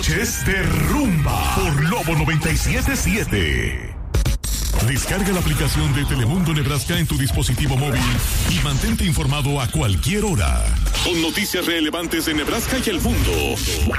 Noches de Rumba por Lobo 97.7. Descarga la aplicación de Telemundo Nebraska en tu dispositivo móvil y mantente informado a cualquier hora con noticias relevantes de Nebraska y el mundo.